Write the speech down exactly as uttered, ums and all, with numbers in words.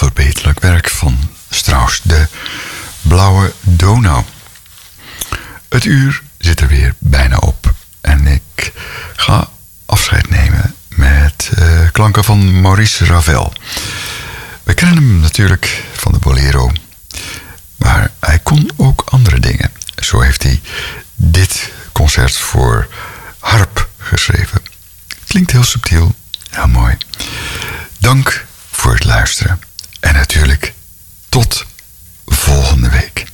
onverbeterlijk werk van Strauss, de Blauwe Donau. Het uur zit er weer bijna op en ik ga afscheid nemen met uh, klanken van Maurice Ravel. We kennen hem natuurlijk van de Bolero, maar hij kon ook andere dingen. Zo heeft hij dit concert voor harp geschreven. Klinkt heel subtiel, heel mooi. Dank voor het luisteren en natuurlijk tot volgende week.